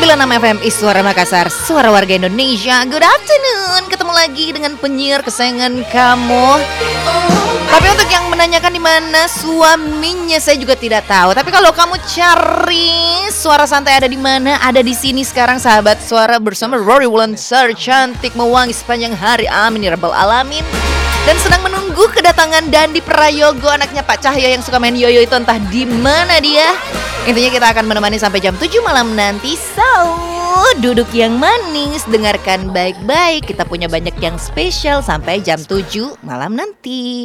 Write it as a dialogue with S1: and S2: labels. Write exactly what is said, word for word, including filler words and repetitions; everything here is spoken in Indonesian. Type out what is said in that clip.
S1: sembilan puluh enam F M I Suara Makassar, suara warga Indonesia. Good afternoon, ketemu lagi dengan penyiar kesayangan kamu. Tapi untuk yang menanyakan di mana suaminya, saya juga tidak tahu. Tapi kalau kamu cari Suara Santai ada di mana, ada di sini sekarang sahabat suara bersama Rory Wulandari, cantik mewangi sepanjang hari. Amin ya rabbal alamin. Dan sedang menunggu kedatangan Dandi Prayogo, anaknya Pak Cahyo yang suka main yoyo itu, entah di mana dia. Intinya kita akan menemani sampai jam tujuh malam nanti. So, duduk yang manis, dengarkan baik-baik. Kita punya banyak yang spesial sampai jam tujuh malam nanti.